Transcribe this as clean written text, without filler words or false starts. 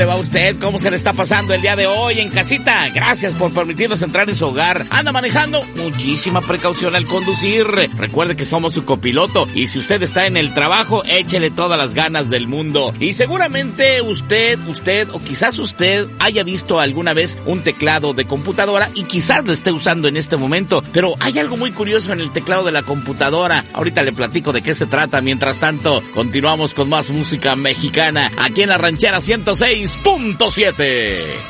¿Va usted? ¿Cómo se le está pasando el día de hoy en casita? Gracias por permitirnos entrar en su hogar. ¿Anda manejando? Muchísima precaución al conducir. Recuerde que somos su copiloto y si usted está en el trabajo, échele todas las ganas del mundo. Y seguramente usted o quizás usted haya visto alguna vez un teclado de computadora y quizás lo esté usando en este momento. Pero hay algo muy curioso en el teclado de la computadora. Ahorita le platico de qué se trata. Mientras tanto, continuamos con más música mexicana aquí en la Ranchera 106.7.